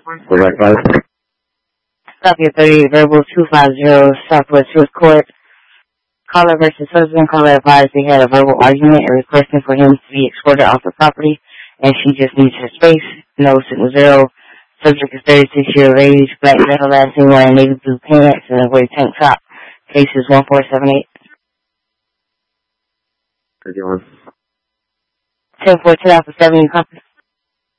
Direct life. Copy of 38 verbal 250 Southwest Fifth Court. Caller versus husband. Caller advised they had a verbal argument and requesting for him to be escorted off the property, and she just needs her space. No signal zero. Subject is 36-year-old age, black metal, last name wearing navy blue pants and a white tank top. Case is 1478. 31. 10-14 after 7, you copy?